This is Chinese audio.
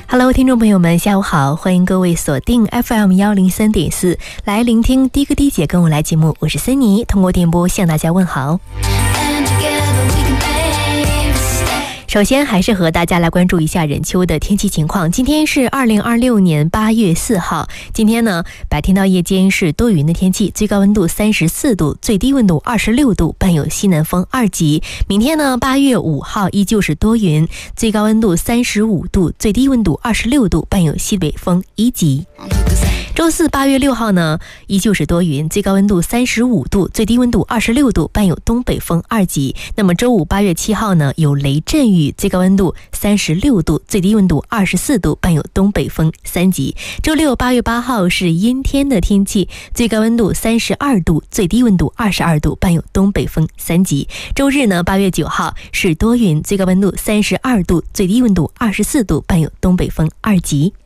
Hello， 听众朋友们，下午好，欢迎各位锁定 FM103.4 来聆听的哥的姐跟我来节目，我是森妮，通过电波向大家问好。首先还是和大家来关注一下任丘的天气情况。今天是2026年8月4号，今天呢白天到夜间是多云的天气，最高温度34度，最低温度26度，伴有西南风2级。明天呢8月5号依旧是多云，最高温度35度，最低温度26度，伴有西北风1级。周四8月6号呢依旧是多云，最高温度35度，最低温度26度，伴有东北风2级。那么周五8月7号呢有雷阵雨，最高温度36度，最低温度24度，伴有东北风3级。周六8月8号是阴天的天气，最高温度32度，最低温度22度，伴有东北风3级。周日呢8月9号是多云，最高温度32度，最低温度24度，伴有东北风2级。